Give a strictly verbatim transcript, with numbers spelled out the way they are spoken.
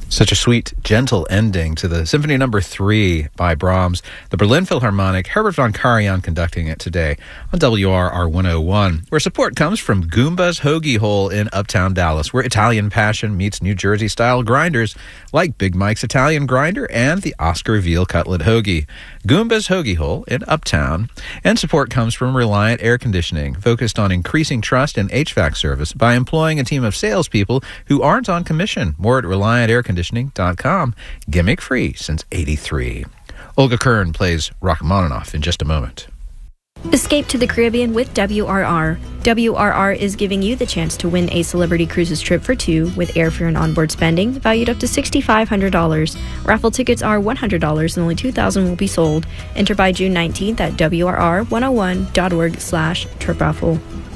Such a sweet, gentle ending to the Symphony Number Three by Brahms, the Berlin Philharmonic, Herbert von Karajan conducting it today on W R R one oh one, where support comes from Goomba's Hoagie Hole in Uptown Dallas, where Italian passion meets New Jersey-style grinders like Big Mike's Italian Grinder and the Oscar Veal Cutlet Hoagie. Goomba's Hoagie Hole in Uptown, and support comes from Reliant Air Conditioning, focused on increasing trust in H V A C service by employing a team of salespeople who aren't on commission. More at reliant air conditioning dot com. Gimmick free since eighty-three. Olga Kern plays Rachmaninoff in just a moment. Escape to the Caribbean with W R R. W R R is giving you the chance to win a Celebrity Cruises trip for two with airfare and onboard spending valued up to six thousand five hundred dollars. Raffle tickets are one hundred dollars and only two thousand will be sold. Enter by June nineteenth at W R R one oh one dot org slash trip raffle.